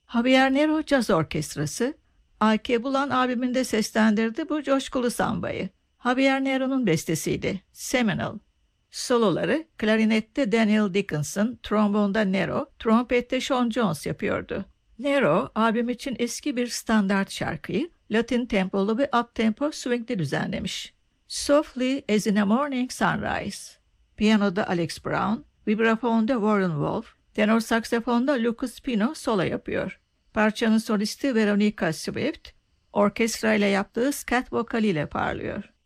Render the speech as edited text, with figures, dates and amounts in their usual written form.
Javier Nero Caz Orkestrası, A.K. Bulan albümünde seslendirdi bu coşkulu sambayı. Javier Nero'nun bestesiydi, Seminole. Soloları klarinette Daniel Dickinson, trombonda Nero, trompette Sean Jones yapıyordu. Nero, albüm için eski bir standart şarkıyı Latin tempolu ve up-tempo swing'de düzenlemiş. Softly as in a Morning Sunrise. Piyanoda Alex Brown, vibrafonda Warren Wolf, tenor saksafonda Lucas Pino solo yapıyor. Parçanın solisti Veronica Swift, orkestra ile yaptığı scat vokaliyle parlıyor.